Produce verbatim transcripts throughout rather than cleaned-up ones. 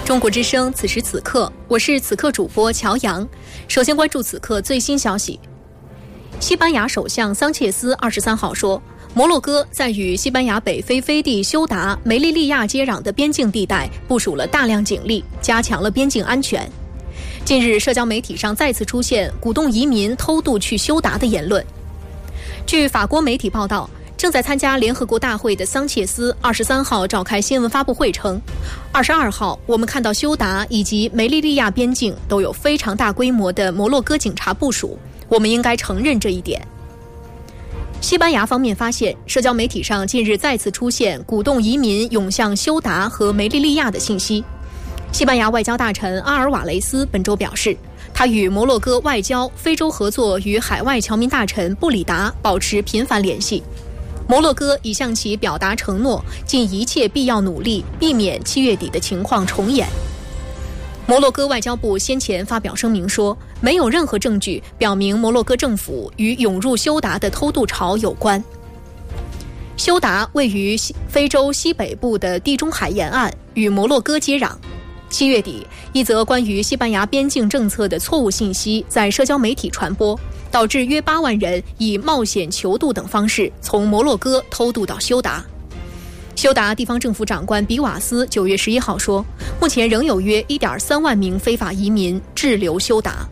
中国之声，此时此刻，我是此刻主播乔阳。首先关注此刻最新消息。西班牙首相桑切斯二十三号说，摩洛哥在与西班牙北非飞地休达、梅利利亚接壤的边境地带部署了大量警力，加强了边境安全。近日，社交媒体上再次出现鼓动移民偷渡去休达的言论。据法国媒体报道，正在参加联合国大会的桑切斯二十三号召开新闻发布会称，二十二号我们看到休达以及梅利利亚边境都有非常大规模的摩洛哥警察部署，我们应该承认这一点。西班牙方面发现，社交媒体上近日再次出现鼓动移民涌向休达和梅利利亚的信息。西班牙外交大臣阿尔瓦雷斯本周表示，他与摩洛哥外交、非洲合作与海外侨民大臣布里达保持频繁联系。摩洛哥已向其表达承诺，尽一切必要努力，避免七月底的情况重演。摩洛哥外交部先前发表声明说，没有任何证据表明摩洛哥政府与涌入休达的偷渡潮有关。休达位于非洲西北部的地中海沿岸，与摩洛哥接壤。七月底，一则关于西班牙边境政策的错误信息在社交媒体传播，导致约八万人以冒险求渡等方式从摩洛哥偷渡到休达。休达地方政府长官比瓦斯九月十一号说，目前仍有约 一点三万名非法移民滞留休达。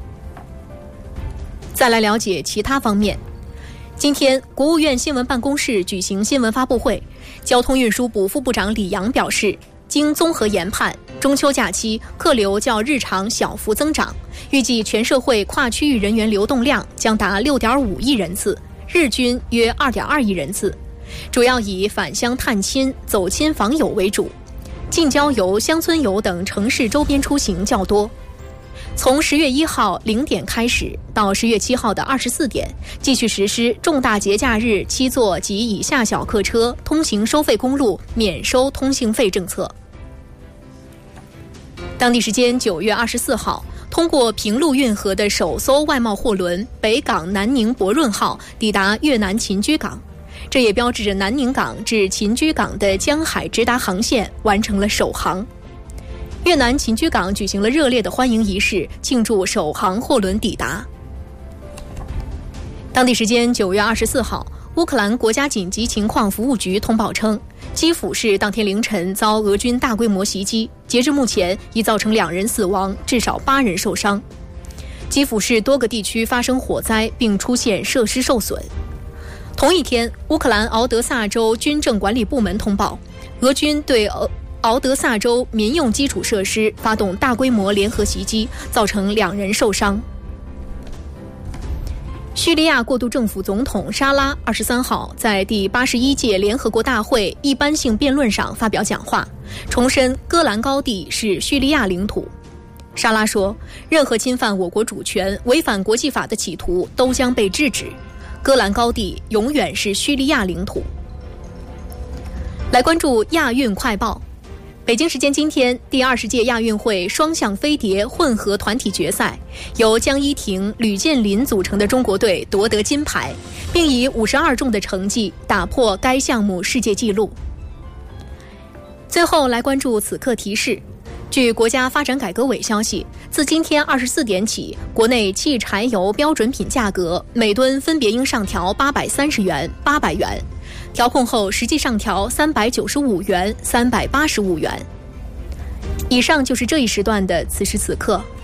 再来了解其他方面。今天，国务院新闻办公室举行新闻发布会，交通运输部副部长李阳表示，经综合研判，中秋假期客流较日常小幅增长，预计全社会跨区域人员流动量将达 六点五亿人次，日均约 二点二亿人次，主要以返乡探亲、走亲访友为主，近郊游、乡村游等城市周边出行较多。从十月一号零点开始到十月七号的二十四点，继续实施重大节假日七座及以下小客车通行收费公路免收通行费政策。当地时间九月二十四号，通过平陆运河的首艘外贸货轮北港南宁博润号抵达越南秦居港，这也标志着南宁港至秦居港的江海直达航线完成了首航。越南秦居港举行了热烈的欢迎仪式，庆祝首航货轮抵达。当地时间九月二十四号，乌克兰国家紧急情况服务局通报称，基辅市当天凌晨遭俄军大规模袭击，截至目前已造成两人死亡，至少八人受伤。基辅市多个地区发生火灾，并出现设施受损。同一天，乌克兰敖德萨州军政管理部门通报，俄军对俄敖德萨州民用基础设施发动大规模联合袭击，造成两人受伤。叙利亚过渡政府总统沙拉二十三号在第八十一届联合国大会一般性辩论上发表讲话，重申戈兰高地是叙利亚领土。沙拉说，任何侵犯我国主权、违反国际法的企图都将被制止，戈兰高地永远是叙利亚领土。来关注亚运快报。北京时间今天，第二十届亚运会双项飞碟混合团体决赛，由江一婷、吕建林组成的中国队夺得金牌，并以五十二中的成绩打破该项目世界纪录。最后来关注此刻提示。据国家发展改革委消息，自今天二十四点起，国内汽柴油标准品价格每吨分别应上调八百三十元、八百元，调控后实际上调三百九十五元、三百八十五元。以上就是这一时段的此时此刻。